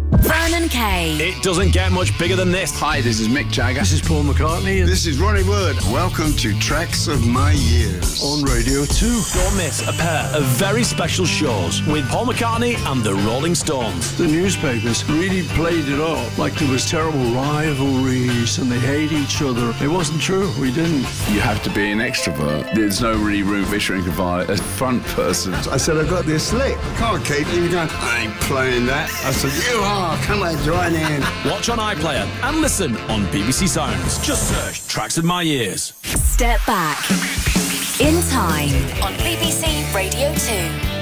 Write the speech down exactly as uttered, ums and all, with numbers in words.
Vernon Kay. It doesn't get much bigger than this. Hi, this is Mick Jagger. This is Paul McCartney. This is Ronnie Wood. Welcome to Tracks of My Years on Radio two. Don't miss a pair of very special shows with Paul McCartney and the Rolling Stones. The newspapers really played it up like there was terrible rivalries and they hate each other. It wasn't true. We didn't. You have to be an extrovert. There's no really room for Shrinkavile as front person. I said, I've got this slick. Come on, Keith. You're going, I ain't playing that. I said, you are. Come on, join in. Watch on iPlayer and listen on B B C Sounds. Just search Tracks of My Years. Step back in time on B B C Radio two.